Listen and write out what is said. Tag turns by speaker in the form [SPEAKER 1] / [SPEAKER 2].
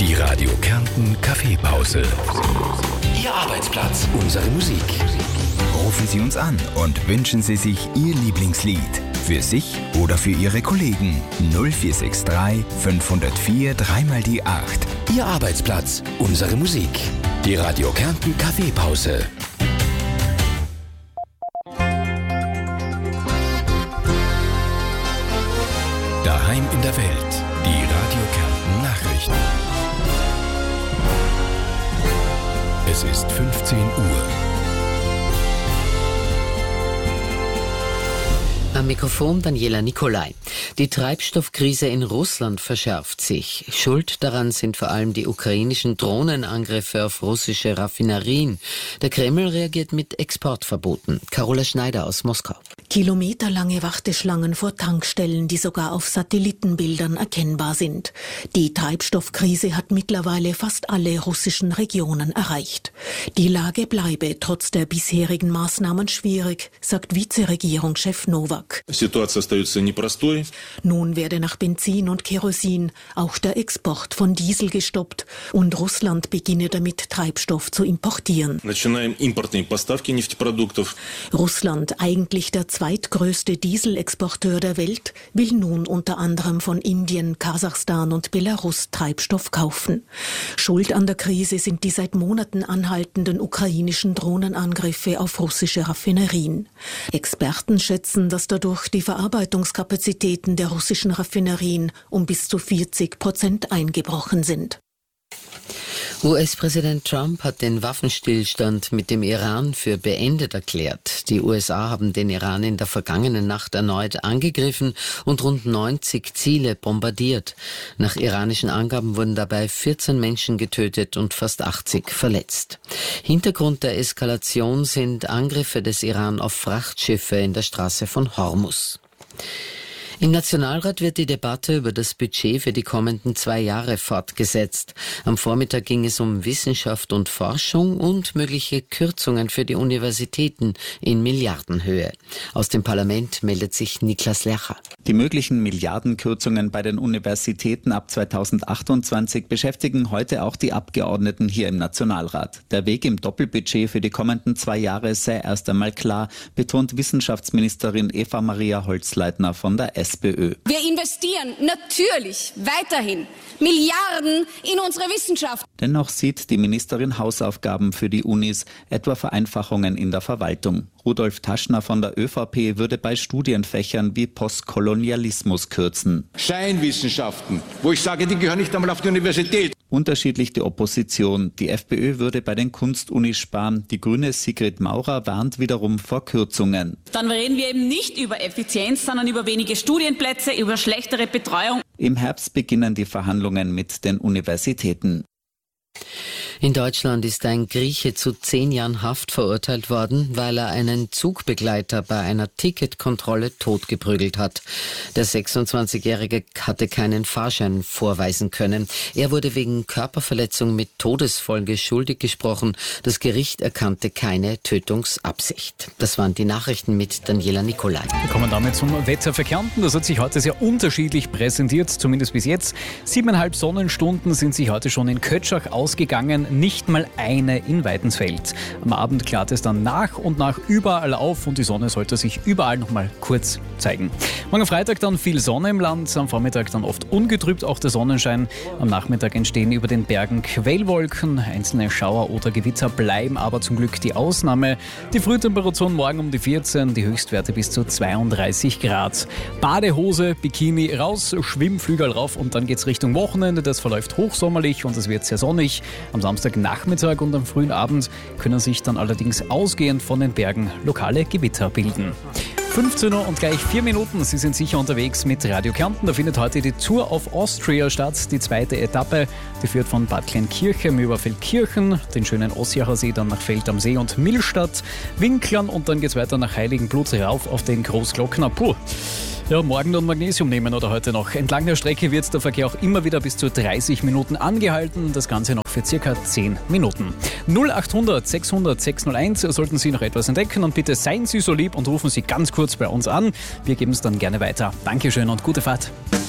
[SPEAKER 1] Die Radio Kärnten Kaffeepause. Ihr Arbeitsplatz, unsere Musik.
[SPEAKER 2] Rufen Sie uns an und wünschen Sie sich Ihr Lieblingslied. Für sich oder für Ihre Kollegen. 0463 504 3 die 8.
[SPEAKER 1] Ihr Arbeitsplatz, unsere Musik. Die Radio Kärnten Kaffeepause. Daheim in der Welt. Die Radio Kärnten Nachrichten. Es ist 15 Uhr.
[SPEAKER 3] Am Mikrofon Daniela Nicolai. Die Treibstoffkrise in Russland verschärft sich. Schuld daran sind vor allem die ukrainischen Drohnenangriffe auf russische Raffinerien. Der Kreml reagiert mit Exportverboten. Carola Schneider aus Moskau.
[SPEAKER 4] Kilometerlange Warteschlangen vor Tankstellen, die sogar auf Satellitenbildern erkennbar sind. Die Treibstoffkrise hat mittlerweile fast alle russischen Regionen erreicht. Die Lage bleibe trotz der bisherigen Maßnahmen schwierig, sagt Vizeregierungschef Nowak. Nun werde nach Benzin und Kerosin auch der Export von Diesel gestoppt und Russland beginne damit, Treibstoff zu importieren. Russland, eigentlich der zweitgrößte Dieselexporteur der Welt, will nun unter anderem von Indien, Kasachstan und Belarus Treibstoff kaufen. Schuld an der Krise sind die seit Monaten anhaltenden ukrainischen Drohnenangriffe auf russische Raffinerien. Experten schätzen, dass dadurch die Verarbeitungskapazitäten der russischen Raffinerien um bis zu 40% eingebrochen sind.
[SPEAKER 3] US-Präsident Trump hat den Waffenstillstand mit dem Iran für beendet erklärt. Die USA haben den Iran in der vergangenen Nacht erneut angegriffen und rund 90 Ziele bombardiert. Nach iranischen Angaben wurden dabei 14 Menschen getötet und fast 80 verletzt. Hintergrund der Eskalation sind Angriffe des Iran auf Frachtschiffe in der Straße von Hormuz. Im Nationalrat wird die Debatte über das Budget für die kommenden 2 Jahre fortgesetzt. Am Vormittag ging es um Wissenschaft und Forschung und mögliche Kürzungen für die Universitäten in Milliardenhöhe. Aus dem Parlament meldet sich Niklas Lercher.
[SPEAKER 5] Die möglichen Milliardenkürzungen bei den Universitäten ab 2028 beschäftigen heute auch die Abgeordneten hier im Nationalrat. Der Weg im Doppelbudget für die kommenden 2 Jahre sei erst einmal klar, betont Wissenschaftsministerin Eva Maria Holzleitner von der SPÖ.
[SPEAKER 6] Wir investieren natürlich weiterhin Milliarden in unsere Wissenschaft.
[SPEAKER 5] Dennoch sieht die Ministerin Hausaufgaben für die Unis, etwa Vereinfachungen in der Verwaltung. Rudolf Taschner von der ÖVP würde bei Studienfächern wie Postkolonialismus kürzen.
[SPEAKER 7] Scheinwissenschaften, wo ich sage, die gehören nicht einmal auf die Universität.
[SPEAKER 5] Unterschiedlich die Opposition. Die FPÖ würde bei den Kunstunis sparen. Die grüne Sigrid Maurer warnt wiederum vor Kürzungen.
[SPEAKER 8] Dann reden wir eben nicht über Effizienz, sondern über wenige Studienplätze, über schlechtere Betreuung.
[SPEAKER 5] Im Herbst beginnen die Verhandlungen mit den Universitäten.
[SPEAKER 3] In Deutschland ist ein Grieche zu 10 Jahren Haft verurteilt worden, weil er einen Zugbegleiter bei einer Ticketkontrolle totgeprügelt hat. Der 26-Jährige hatte keinen Fahrschein vorweisen können. Er wurde wegen Körperverletzung mit Todesfolge schuldig gesprochen. Das Gericht erkannte keine Tötungsabsicht. Das waren die Nachrichten mit Daniela Nicolai.
[SPEAKER 9] Wir kommen damit zum Wetter für Kärnten. Das hat sich heute sehr unterschiedlich präsentiert, zumindest bis jetzt. 7,5 Sonnenstunden sind sich heute schon in Kötschach ausgegangen. Nicht mal eine in Weidensfeld. Am Abend klart es dann nach und nach überall auf und die Sonne sollte sich überall noch mal kurz zeigen. Morgen Freitag dann viel Sonne im Land, am Vormittag dann oft ungetrübt auch der Sonnenschein. Am Nachmittag entstehen über den Bergen Quellwolken, einzelne Schauer oder Gewitter bleiben aber zum Glück die Ausnahme. Die Frühtemperaturen morgen um die 14, die Höchstwerte bis zu 32 Grad. Badehose, Bikini raus, Schwimmflügel rauf und dann geht's Richtung Wochenende. Das verläuft hochsommerlich und es wird sehr sonnig. Am Samstagnachmittag und am frühen Abend können sich dann allerdings ausgehend von den Bergen lokale Gewitter bilden. 15 Uhr und gleich 4 Minuten. Sie sind sicher unterwegs mit Radio Kärnten. Da findet heute die Tour of Austria statt. Die 2. Etappe, die führt von Bad Kleinkirchen über Feldkirchen, den schönen Ossiacher See, dann nach Feld am See und Millstatt, Winklern und dann geht's weiter nach Heiligenblut rauf auf den Großglockner. Puh. Ja, morgen dann Magnesium nehmen oder heute noch. Entlang der Strecke wird der Verkehr auch immer wieder bis zu 30 Minuten angehalten. Das Ganze noch für circa 10 Minuten. 0800 600 601 sollten Sie noch etwas entdecken und bitte seien Sie so lieb und rufen Sie ganz kurz bei uns an. Wir geben es dann gerne weiter. Dankeschön und gute Fahrt.